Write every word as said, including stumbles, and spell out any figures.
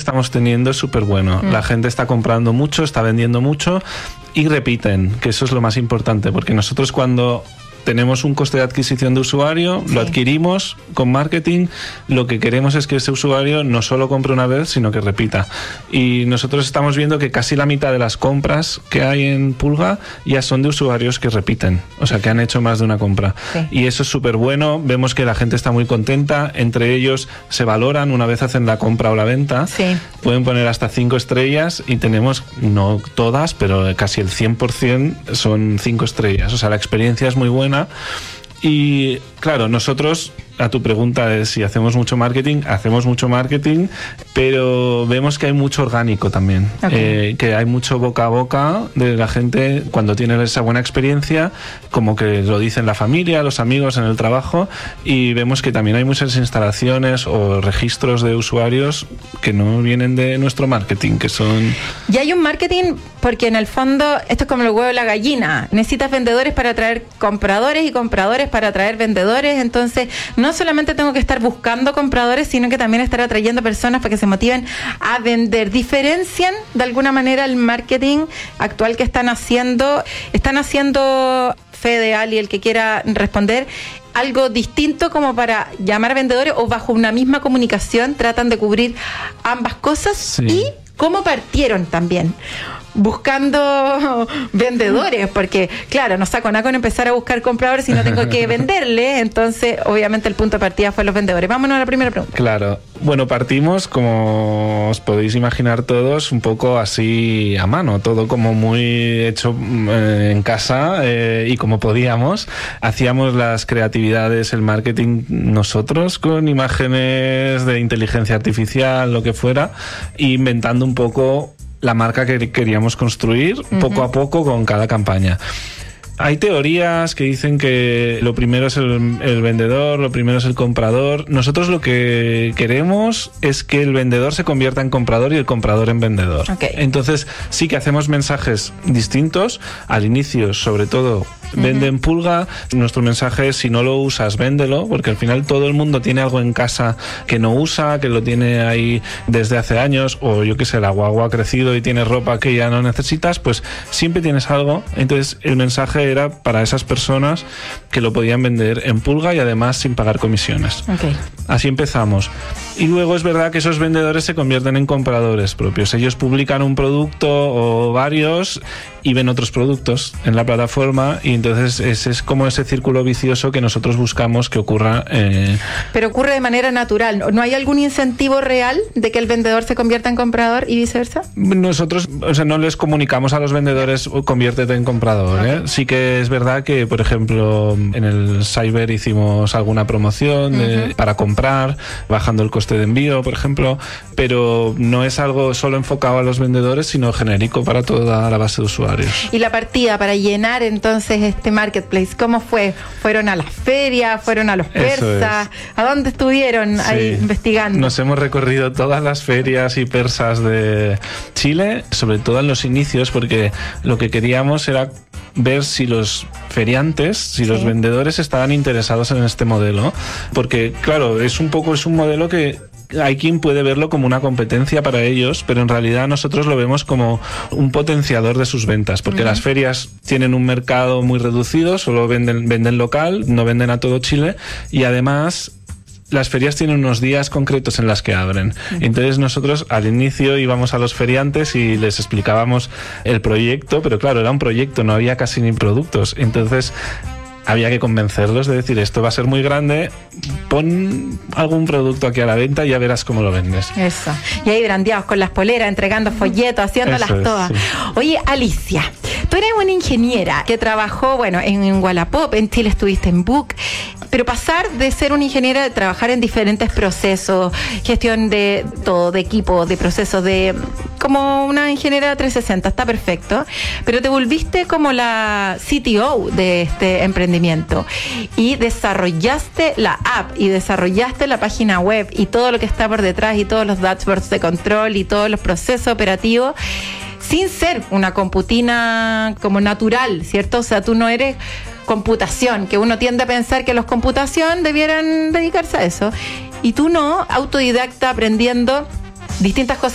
estamos teniendo es súper bueno. Mm. La gente está comprando mucho, está vendiendo mucho y repiten, que eso es lo más importante, porque nosotros cuando tenemos un coste de adquisición de usuario, sí. lo adquirimos con marketing, lo que queremos es que ese usuario no solo compre una vez, sino que repita. Y nosotros estamos viendo que casi la mitad de las compras que hay en Pulga ya son de usuarios que repiten, o sea, que han hecho más de una compra. Sí. Y eso es súper bueno, vemos que la gente está muy contenta, entre ellos se valoran una vez hacen la compra o la venta, sí. pueden poner hasta cinco estrellas y tenemos, no todas, pero casi el cien por ciento son cinco estrellas, o sea, la experiencia es muy buena. Y claro, nosotros, a tu pregunta de si hacemos mucho marketing, hacemos mucho marketing, pero vemos que hay mucho orgánico también, okay. eh, que hay mucho boca a boca de la gente cuando tiene esa buena experiencia, como que lo dicen la familia, los amigos en el trabajo, y vemos que también hay muchas instalaciones o registros de usuarios que no vienen de nuestro marketing, que son... Y hay un marketing porque en el fondo esto es como el huevo y la gallina, necesitas vendedores para atraer compradores y compradores para atraer vendedores, entonces no solamente tengo que estar buscando compradores, sino que también estar atrayendo personas para que se motiven a vender. ¿Diferencian de alguna manera el marketing actual que están haciendo? ¿Están haciendo, Fede, Ali, el que quiera responder, algo distinto como para llamar a vendedores o bajo una misma comunicación tratan de cubrir ambas cosas? Sí. ¿Y cómo partieron también? Buscando vendedores, porque claro, no saco nada con empezar a buscar compradores si no tengo que venderle, entonces obviamente el punto de partida fue los vendedores. Vámonos a la primera pregunta. Claro, bueno, partimos, como os podéis imaginar todos, un poco así a mano, todo como muy hecho eh, en casa eh, y como podíamos. Hacíamos las creatividades, el marketing nosotros con imágenes de inteligencia artificial, lo que fuera, inventando un poco la marca que queríamos construir, uh-huh. poco a poco con cada campaña. Hay teorías que dicen que lo primero es el, el vendedor, lo primero es el comprador. Nosotros lo que queremos es que el vendedor se convierta en comprador y el comprador en vendedor. Okay. Entonces sí que hacemos mensajes distintos. Al inicio, sobre todo, uh-huh. vende en Pulga. Nuestro mensaje es: si no lo usas, véndelo, porque al final todo el mundo tiene algo en casa que no usa, que lo tiene ahí desde hace años, o yo qué sé, la guagua ha crecido y tiene ropa que ya no necesitas, pues siempre tienes algo. Entonces el mensaje era para esas personas que lo podían vender en Pulga y además sin pagar comisiones. Okay. Así empezamos. Y luego es verdad que esos vendedores se convierten en compradores propios. Ellos publican un producto o varios y ven otros productos en la plataforma, y entonces ese es como ese círculo vicioso que nosotros buscamos que ocurra. Eh... Pero ocurre de manera natural. ¿No hay algún incentivo real de que el vendedor se convierta en comprador y viceversa? Nosotros, o sea, no les comunicamos a los vendedores conviértete en comprador. Okay. ¿eh? Sí que es verdad que, por ejemplo, en el Cyber hicimos alguna promoción de, uh-huh. para comprar, bajando el coste de envío, por ejemplo, pero no es algo solo enfocado a los vendedores, sino genérico para toda la base de usuarios. Y la partida para llenar entonces este marketplace, ¿cómo fue? ¿Fueron a las ferias? ¿Fueron a los persas? ¿A dónde estuvieron sí. ahí investigando? Nos hemos recorrido todas las ferias y persas de Chile, sobre todo en los inicios, porque lo que queríamos era ver si los feriantes, si sí. los vendedores estaban interesados en este modelo, porque claro, es un poco, es un modelo que hay quien puede verlo como una competencia para ellos, pero en realidad nosotros lo vemos como un potenciador de sus ventas, porque uh-huh. las ferias tienen un mercado muy reducido, solo venden, venden local, no venden a todo Chile, y además las ferias tienen unos días concretos en las que abren. Entonces nosotros al inicio íbamos a los feriantes y les explicábamos el proyecto, pero claro, era un proyecto, no había casi ni productos. Entonces había que convencerlos de decir, esto va a ser muy grande, pon algún producto aquí a la venta y ya verás cómo lo vendes. Eso. Y ahí brandeados con las poleras, entregando folletos, haciéndolas es, todas. Sí. Oye, Alicia, tú eres una ingeniera que trabajó, bueno, en, en Wallapop, en Chile estuviste en Book, pero pasar de ser una ingeniera, de trabajar en diferentes procesos, gestión de todo, de equipo, de procesos, de como una ingeniera trescientos sesenta, está perfecto, pero te volviste como la C T O de este emprendimiento y desarrollaste la app y desarrollaste la página web y todo lo que está por detrás y todos los dashboards de control y todos los procesos operativos sin ser una computina como natural, ¿cierto? O sea, tú no eres computación, que uno tiende a pensar que los computación debieran dedicarse a eso, y tú no, autodidacta, aprendiendo distintas cosas